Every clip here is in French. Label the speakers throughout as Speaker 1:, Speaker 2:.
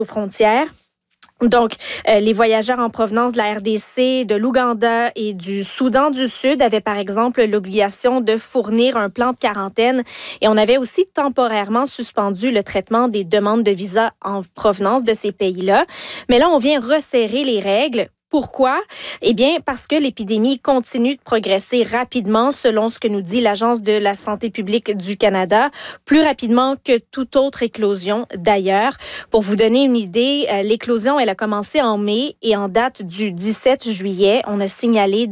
Speaker 1: aux frontières. Donc, les voyageurs en provenance de la RDC, de l'Ouganda et du Soudan du Sud avaient, par exemple, l'obligation de fournir un plan de quarantaine. Et on avait aussi temporairement suspendu le traitement des demandes de visa en provenance de ces pays-là. Mais là, on vient resserrer les règles. Pourquoi? Eh bien, parce que l'épidémie continue de progresser rapidement, selon ce que nous dit l'Agence de la santé publique du Canada, plus rapidement que toute autre éclosion d'ailleurs. Pour vous donner une idée, l'éclosion, elle a commencé en mai et en date du 17 juillet, on a signalé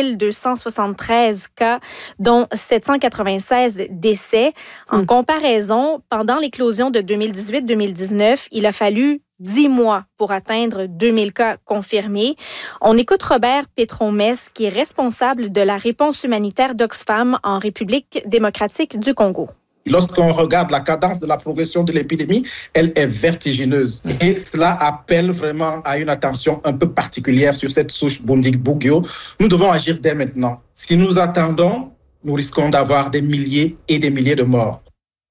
Speaker 1: 2273 cas, dont 796 décès. En comparaison, pendant l'éclosion de 2018-2019, il a fallu 10 mois pour atteindre 2000 cas confirmés. On écoute Robert Pétron-Mess, qui est responsable de la réponse humanitaire d'Oxfam en République démocratique du Congo.
Speaker 2: Lorsqu'on regarde la cadence de la progression de l'épidémie, elle est vertigineuse. Et cela appelle vraiment à une attention un peu particulière sur cette souche Bundibugyo. Nous devons agir dès maintenant. Si nous attendons, nous risquons d'avoir des milliers et des milliers de morts.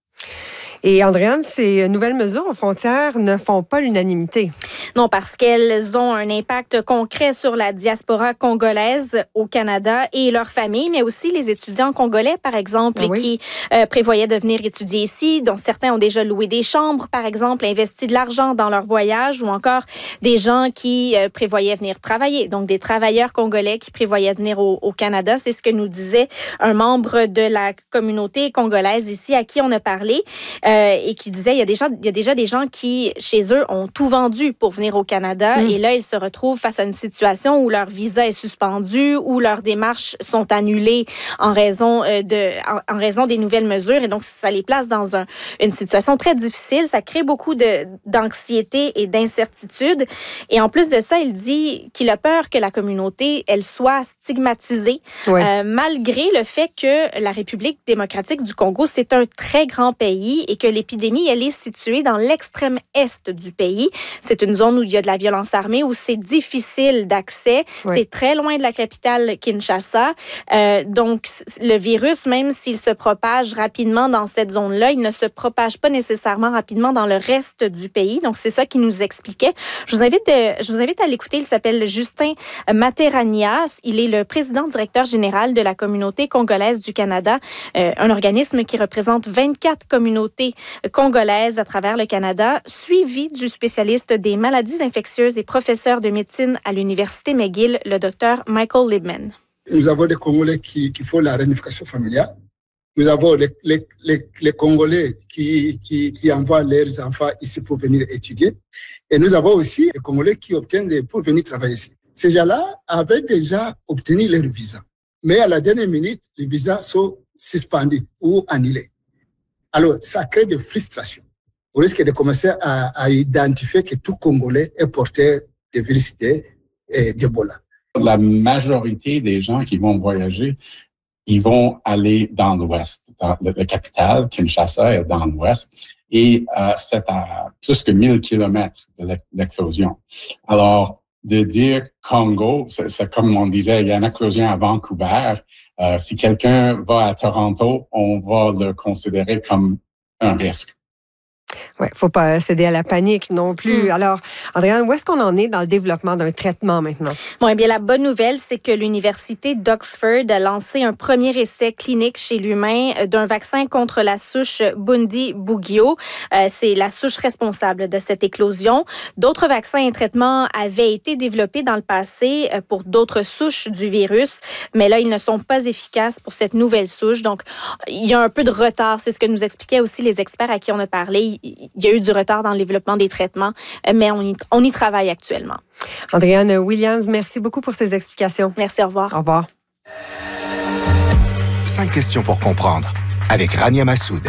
Speaker 3: Et Andréane, ces nouvelles mesures aux frontières ne font pas l'unanimité.
Speaker 1: Non, parce qu'elles ont un impact concret sur la diaspora congolaise au Canada et leurs familles, mais aussi les étudiants congolais, par exemple, qui prévoyaient de venir étudier ici, dont certains ont déjà loué des chambres, par exemple, investi de l'argent dans leur voyage, ou encore des gens qui prévoyaient venir travailler. Donc, des travailleurs congolais qui prévoyaient venir au Canada. C'est ce que nous disait un membre de la communauté congolaise ici à qui on a parlé. Et qui disait, il y a déjà des gens qui, chez eux, ont tout vendu pour venir au Canada. Et là, ils se retrouvent face à une situation où leur visa est suspendu, où leurs démarches sont annulées en raison des nouvelles mesures. Et donc, ça les place dans une situation très difficile. Ça crée beaucoup d'anxiété et d'incertitude. Et en plus de ça, il dit qu'il a peur que la communauté, elle soit stigmatisée, malgré le fait que la République démocratique du Congo, c'est un très grand pays et que l'épidémie, elle est située dans l'extrême est du pays. C'est une zone où il y a de la violence armée, où c'est difficile d'accès. C'est très loin de la capitale Kinshasa. Donc, le virus, même s'il se propage rapidement dans cette zone-là, il ne se propage pas nécessairement rapidement dans le reste du pays. Donc, c'est ça qu'il nous expliquait. Je vous invite à l'écouter. Il s'appelle Justin Materanias. Il est le président directeur général de la communauté congolaise du Canada, un organisme qui représente 24 communautés congolaises à travers le Canada, suivi du spécialiste des maladies infectieuses et professeur de médecine à l'Université McGill, le docteur Michael Libman.
Speaker 4: Nous avons des Congolais qui font la réunification familiale. Nous avons les Congolais qui envoient leurs enfants ici pour venir étudier. Et nous avons aussi les Congolais qui obtiennent pour venir travailler ici. Ces gens-là avaient déjà obtenu leur visa. Mais à la dernière minute, les visas sont suspendus ou annulés. Alors, ça crée des frustrations. On risque de commencer à identifier que tout Congolais est porteur de virus d'Ebola.
Speaker 5: La majorité des gens qui vont voyager, ils vont aller dans l'ouest. La capitale, Kinshasa, est dans l'ouest. Et c'est à plus que 1000 kilomètres de l'éclosion. Alors, de dire Congo, c'est comme on disait, il y a une éclosion à Vancouver. Si quelqu'un va à Toronto, on va le considérer comme un risque.
Speaker 3: Oui, il ne faut pas céder à la panique non plus. Alors, Andréane, où est-ce qu'on en est dans le développement d'un traitement maintenant?
Speaker 1: Bon, eh bien, la bonne nouvelle, c'est que l'Université d'Oxford a lancé un premier essai clinique chez l'humain d'un vaccin contre la souche Bundibugyo. C'est la souche responsable de cette éclosion. D'autres vaccins et traitements avaient été développés dans le passé pour d'autres souches du virus, mais là, ils ne sont pas efficaces pour cette nouvelle souche. Donc, il y a un peu de retard. C'est ce que nous expliquaient aussi les experts à qui on a parlé. Il y a eu du retard dans le développement des traitements, mais on y travaille actuellement.
Speaker 3: Andréane Williams, merci beaucoup pour ces explications.
Speaker 1: Merci, au revoir.
Speaker 3: Au revoir.
Speaker 6: 5 questions pour comprendre avec Rania Massoud.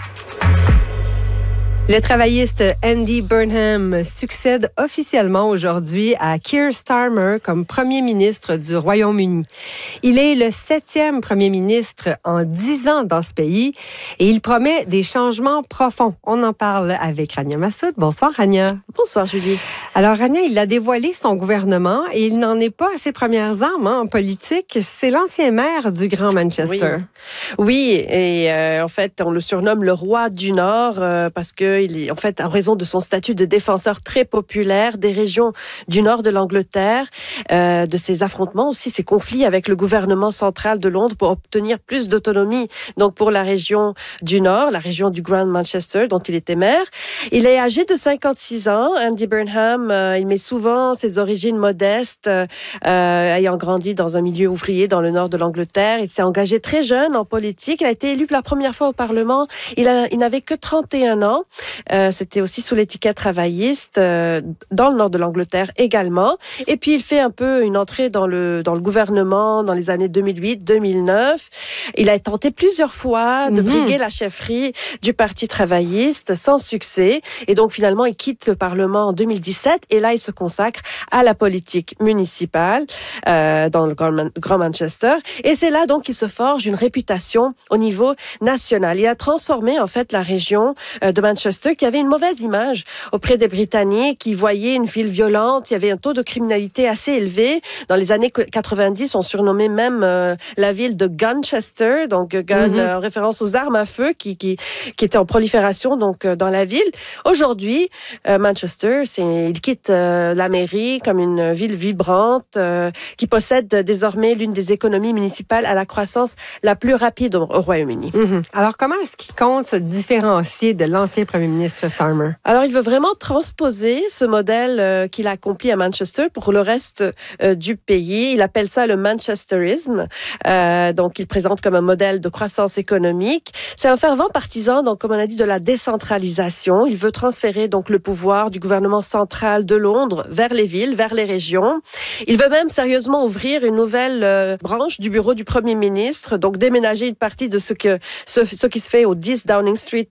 Speaker 3: Le travailliste Andy Burnham succède officiellement aujourd'hui à Keir Starmer comme premier ministre du Royaume-Uni. Il est le 7e premier ministre en 10 ans dans ce pays et il promet des changements profonds. On en parle avec Rania Massoud. Bonsoir, Rania.
Speaker 7: Bonsoir, Julie.
Speaker 3: Alors, Rania, il a dévoilé son gouvernement et il n'en est pas à ses premières armes en politique. C'est l'ancien maire du Grand Manchester.
Speaker 7: Oui, et en fait, on le surnomme le roi du Nord parce que il est, en fait, en raison de son statut de défenseur très populaire des régions du nord de l'Angleterre, de ses affrontements aussi, ses conflits avec le gouvernement central de Londres pour obtenir plus d'autonomie. Donc, pour la région du Nord, la région du Grand Manchester, dont il était maire. Il est âgé de 56 ans. Andy Burnham, il met souvent ses origines modestes, ayant grandi dans un milieu ouvrier dans le nord de l'Angleterre. Il s'est engagé très jeune en politique. Il a été élu pour la première fois au Parlement. Il n'avait que 31 ans. C'était aussi sous l'étiquette travailliste, dans le nord de l'Angleterre également. Et puis, il fait un peu une entrée dans le gouvernement dans les années 2008-2009. Il a tenté plusieurs fois de briguer la chefferie du Parti travailliste sans succès. Et donc, finalement, il quitte le Parlement en 2017. Et là, il se consacre à la politique municipale dans le Grand Manchester. Et c'est là, donc, qu'il se forge une réputation au niveau national. Il a transformé, en fait, la région de Manchester, qui avait une mauvaise image auprès des Britanniques, qui voyaient une ville violente. Il y avait un taux de criminalité assez élevé. Dans les années 90, on surnommait même la ville de Gunchester, donc gun, en référence aux armes à feu qui étaient en prolifération donc dans la ville. Aujourd'hui, Manchester, il quitte la mairie comme une ville vibrante qui possède désormais l'une des économies municipales à la croissance la plus rapide au Royaume-Uni.
Speaker 3: Alors, comment est-ce qu'il compte se différencier de l'ancien premier ministre Starmer?
Speaker 7: Alors, il veut vraiment transposer ce modèle qu'il a accompli à Manchester pour le reste du pays. Il appelle ça le manchesterisme. Donc, il présente comme un modèle de croissance économique. C'est un fervent partisan, donc, comme on a dit, de la décentralisation. Il veut transférer donc le pouvoir du gouvernement central de Londres vers les villes, vers les régions. Il veut même sérieusement ouvrir une nouvelle branche du bureau du Premier ministre, donc déménager une partie de ce qui se fait au 10 Downing Street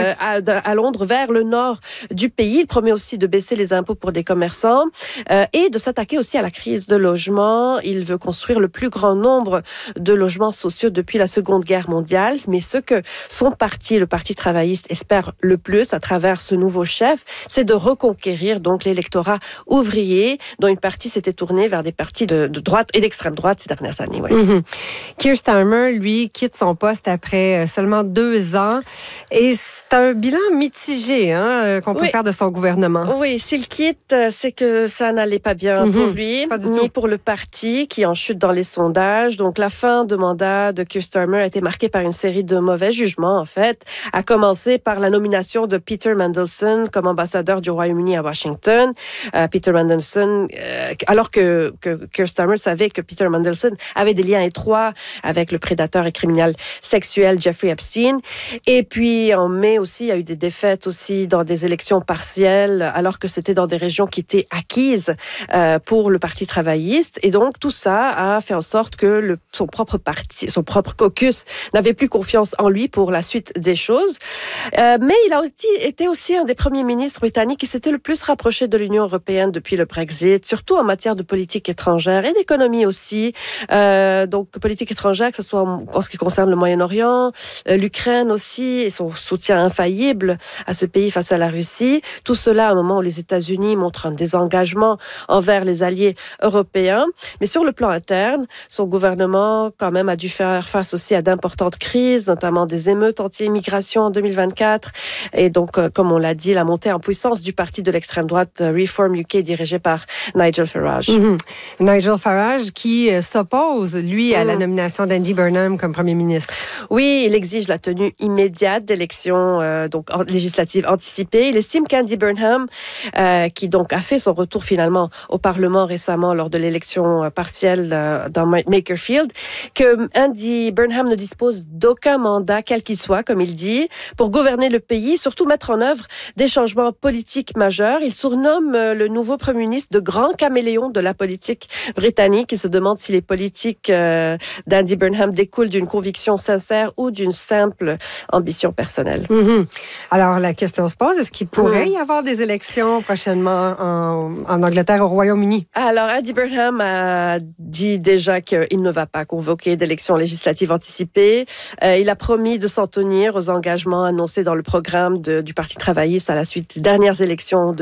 Speaker 7: à Londres vers le nord du pays. Il promet aussi de baisser les impôts pour des commerçants et de s'attaquer aussi à la crise de logement. Il veut construire le plus grand nombre de logements sociaux depuis la Seconde Guerre mondiale, mais ce que son parti, le Parti travailliste, espère le plus à travers ce nouveau chef, c'est de reconquérir donc l'électorat ouvrier, dont une partie s'était tournée vers des partis de droite et d'extrême droite ces dernières années. Ouais.
Speaker 3: Keir Starmer, lui, quitte son poste après seulement 2 ans. Et c'est un bilan mitigé qu'on peut faire de son gouvernement.
Speaker 7: Oui, s'il quitte, c'est que ça n'allait pas bien pour lui, ni pour le parti qui en chute dans les sondages. Donc, la fin de mandat de Keir Starmer a été marquée par une série de mauvais jugements, en fait, à commencer par la nomination de Peter Mandelson comme ambassadeur du Royaume-Uni à Washington. Peter Mandelson, alors que Keir Starmer savait que Peter Mandelson avait des liens étroits avec le prédateur et criminel sexuel Jeffrey Epstein. Et puis, en mai aussi, il y a eu des défaites aussi dans des élections partielles, alors que c'était dans des régions qui étaient acquises pour le Parti travailliste. Et donc, tout ça a fait en sorte que son propre parti, son propre caucus n'avait plus confiance en lui pour la suite des choses. Mais il a été aussi un des premiers ministres britanniques qui s'était le plus rapproché de l'Union européenne depuis le Brexit, surtout en matière de politique étrangère et d'économie aussi. Donc, politique étrangère, que ce soit en ce qui concerne le Moyen-Orient, l'Ukraine aussi, et son soutien infaillible à ce pays face à la Russie. Tout cela à un moment où les États-Unis montrent un désengagement envers les alliés européens. Mais sur le plan interne, son gouvernement, quand même, a dû faire face aussi à d'importantes crises, notamment des émeutes anti-immigration en 2024. Et donc, comme on l'a dit, la montée en puissance du parti de l'extrême droite Reform UK, dirigé par Nigel Farage.
Speaker 3: Nigel Farage qui s'oppose, lui, à la nomination d'Andy Burnham comme premier ministre.
Speaker 7: Oui, il exige la tenue immédiate d'élections législatives anticipées. Il estime qu'Andy Burnham, qui donc a fait son retour finalement au Parlement récemment lors de l'élection partielle dans Makerfield, que Andy Burnham ne dispose d'aucun mandat, quel qu'il soit, comme il dit, pour gouverner le pays, surtout mettre en œuvre des changements politiques majeurs. Il surnomme le nouveau Premier ministre de grand caméléon de la politique britannique. Il se demande si les politiques d'Andy Burnham découlent d'une conviction sincère ou d'une simple ambition personnelle.
Speaker 3: Alors, la question se pose, est-ce qu'il pourrait y avoir des élections prochainement en Angleterre, au Royaume-Uni?
Speaker 7: Alors, Andy Burnham a dit déjà qu'il ne va pas convoquer d'élections législatives anticipées. Il a promis de s'en tenir aux engagements annoncés dans le programme du Parti travailliste à la suite des dernières élections de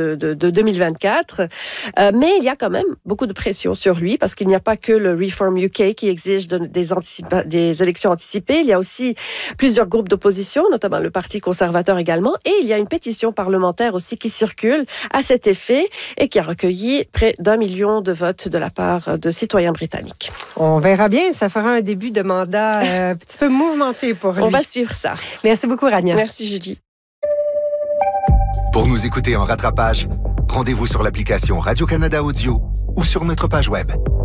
Speaker 7: de 2024. Mais il y a quand même beaucoup de pression sur lui parce qu'il n'y a pas que le Reform UK qui exige des élections anticipées. Il y a aussi plusieurs groupes d'opposition, notamment le Parti conservateur également. Et il y a une pétition parlementaire aussi qui circule à cet effet et qui a recueilli près d'1 million de votes de la part de citoyens britanniques.
Speaker 3: On verra bien. Ça fera un début de mandat un petit peu mouvementé pour lui.
Speaker 7: On va suivre ça.
Speaker 3: Merci beaucoup, Rania.
Speaker 7: Merci, Julie.
Speaker 6: Pour nous écouter en rattrapage, rendez-vous sur l'application Radio-Canada Audio ou sur notre page web.